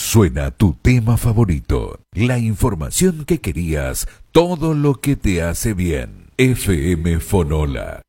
Suena tu tema favorito, la información que querías, todo lo que te hace bien. FM Fonola.